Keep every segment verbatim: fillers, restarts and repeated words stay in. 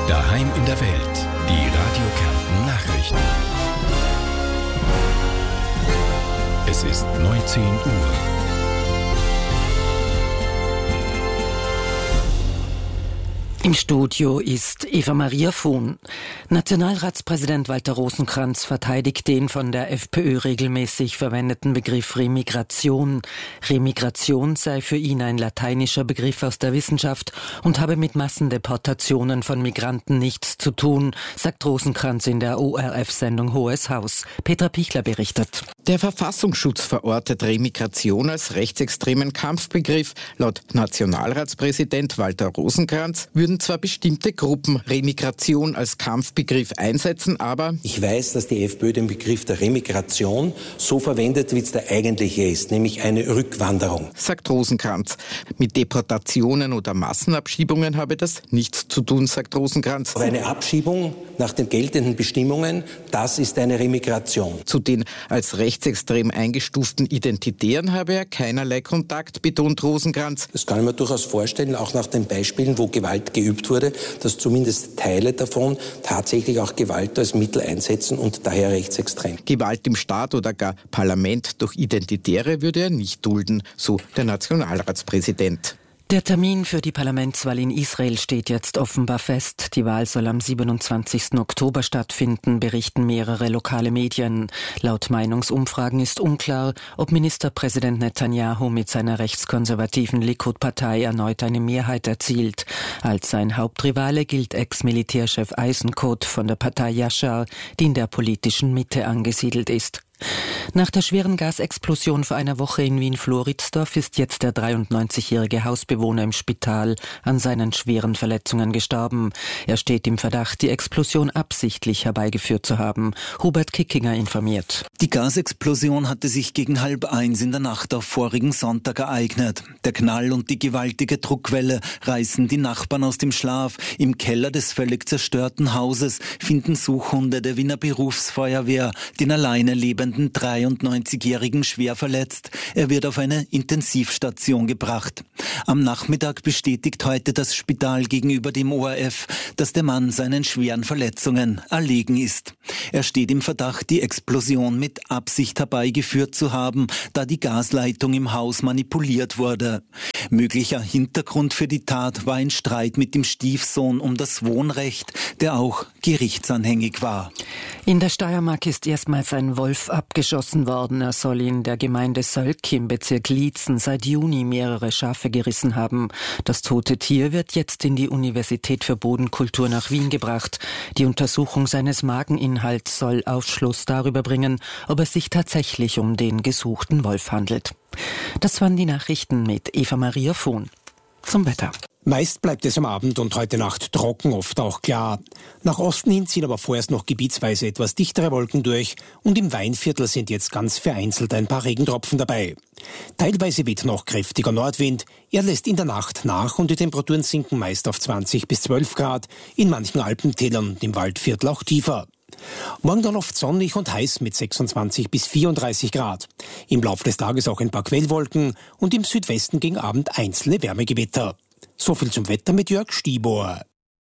Daheim in der Welt. Die Radio Kärnten Nachrichten. Es ist neunzehn Uhr. Im Studio ist Eva-Maria Vohn. Nationalratspräsident Walter Rosenkranz verteidigt den von der FPÖ regelmäßig verwendeten Begriff Remigration. Remigration sei für ihn ein lateinischer Begriff aus der Wissenschaft und habe mit Massendeportationen von Migranten nichts zu tun, sagt Rosenkranz in der O R F-Sendung Hohes Haus. Petra Pichler berichtet. Der Verfassungsschutz verortet Remigration als rechtsextremen Kampfbegriff. Laut Nationalratspräsident Walter Rosenkranz würden zwar bestimmte Gruppen Remigration als Kampfbegriff einsetzen, aber ich weiß, dass die FPÖ den Begriff der Remigration so verwendet, wie es der eigentliche ist, nämlich eine Rückwanderung, sagt Rosenkranz. Mit Deportationen oder Massenabschiebungen habe das nichts zu tun, sagt Rosenkranz. Aber eine Abschiebung nach den geltenden Bestimmungen, das ist eine Remigration. Zu den als rechtsextrem eingestuften Identitären habe er keinerlei Kontakt, betont Rosenkranz. Das kann ich mir durchaus vorstellen, auch nach den Beispielen, wo Gewalt geübt wurde, dass zumindest Teile davon tatsächlich auch Gewalt als Mittel einsetzen und daher rechtsextrem. Gewalt im Staat oder gar Parlament durch Identitäre würde er nicht dulden, so der Nationalratspräsident. Der Termin für die Parlamentswahl in Israel steht jetzt offenbar fest. Die Wahl soll am siebenundzwanzigsten Oktober stattfinden, berichten mehrere lokale Medien. Laut Meinungsumfragen ist unklar, ob Ministerpräsident Netanyahu mit seiner rechtskonservativen Likud-Partei erneut eine Mehrheit erzielt. Als sein Hauptrivale gilt Ex-Militärchef Eisenkot von der Partei Yashar, die in der politischen Mitte angesiedelt ist. Nach der schweren Gasexplosion vor einer Woche in Wien-Floridsdorf ist jetzt der dreiundneunzigjährige Hausbewohner im Spital an seinen schweren Verletzungen gestorben. Er steht im Verdacht, die Explosion absichtlich herbeigeführt zu haben. Hubert Kickinger informiert. Die Gasexplosion hatte sich gegen halb eins in der Nacht auf vorigen Sonntag ereignet. Der Knall und die gewaltige Druckwelle reißen die Nachbarn aus dem Schlaf. Im Keller des völlig zerstörten Hauses finden Suchhunde der Wiener Berufsfeuerwehr den alleine lebenden dreiundneunzigjährigen schwer verletzt. Er wird auf eine Intensivstation gebracht. Am Nachmittag bestätigt heute das Spital gegenüber dem O R F, dass der Mann seinen schweren Verletzungen erlegen ist. Er steht im Verdacht, die Explosion mit Absicht herbeigeführt zu haben, da die Gasleitung im Haus manipuliert wurde. Möglicher Hintergrund für die Tat war ein Streit mit dem Stiefsohn um das Wohnrecht, der auch gerichtsanhängig war. In der Steiermark ist erstmals ein Wolf abgeschossen worden. Er soll in der Gemeinde Sölk im Bezirk Liezen seit Juni mehrere Schafe gerissen haben. Das tote Tier wird jetzt in die Universität für Bodenkultur nach Wien gebracht. Die Untersuchung seines Mageninhalts soll Aufschluss darüber bringen, ob es sich tatsächlich um den gesuchten Wolf handelt. Das waren die Nachrichten mit Eva-Maria Vohn. Zum Wetter. Meist bleibt es am Abend und heute Nacht trocken, oft auch klar. Nach Osten hin ziehen aber vorerst noch gebietsweise etwas dichtere Wolken durch und im Weinviertel sind jetzt ganz vereinzelt ein paar Regentropfen dabei. Teilweise weht noch kräftiger Nordwind, er lässt in der Nacht nach und die Temperaturen sinken meist auf zwanzig bis zwölf Grad, in manchen Alpentälern und im Waldviertel auch tiefer. Morgen dann oft sonnig und heiß mit sechsundzwanzig bis vierunddreißig Grad. Im Laufe des Tages auch ein paar Quellwolken und im Südwesten gegen Abend einzelne Wärmegewitter. So viel zum Wetter mit Jörg Stibor.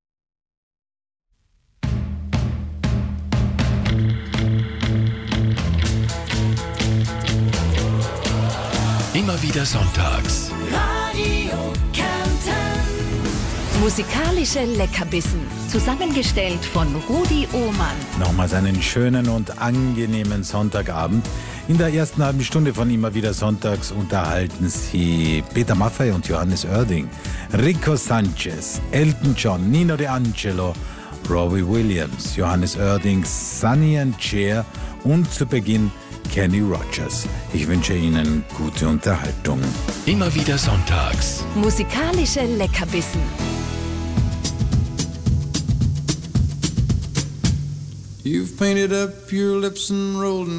Immer wieder sonntags. Radio Kärnten. Musikalische Leckerbissen. Zusammengestellt von Rudi Ohmann. Nochmals einen schönen und angenehmen Sonntagabend. In der ersten halben Stunde von Immer wieder sonntags unterhalten Sie Peter Maffay und Johannes Oerding, Rico Sanchez, Elton John, Nino De Angelo, Robbie Williams, Johannes Oerding, Sonny and Cher und zu Beginn Kenny Rogers. Ich wünsche Ihnen gute Unterhaltung. Immer wieder sonntags. Musikalische Leckerbissen. You've painted up your lips and rolled